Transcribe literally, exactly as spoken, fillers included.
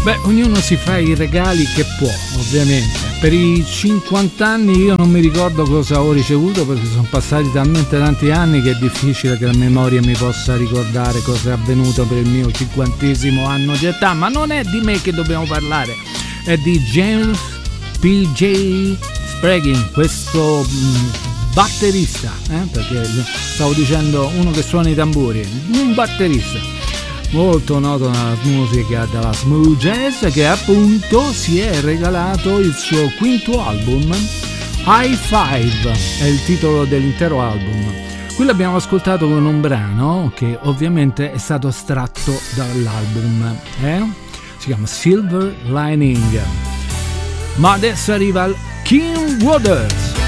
Beh, ognuno si fa i regali che può, ovviamente. Per i cinquanta anni io non mi ricordo cosa ho ricevuto, perché sono passati talmente tanti anni che è difficile che la memoria mi possa ricordare cosa è avvenuto per il mio cinquantesimo anno di età. Ma non è di me che dobbiamo parlare, è di James P J Sprague, questo mh, batterista, eh? Perché stavo dicendo uno che suona i tamburi, un batterista molto noto nella musica della smooth jazz, che appunto si è regalato il suo quinto album, High Five è il titolo dell'intero album. Qui l'abbiamo ascoltato con un brano che ovviamente è stato estratto dall'album, eh? Si chiama Silver Lining. Ma adesso arriva il King Waters.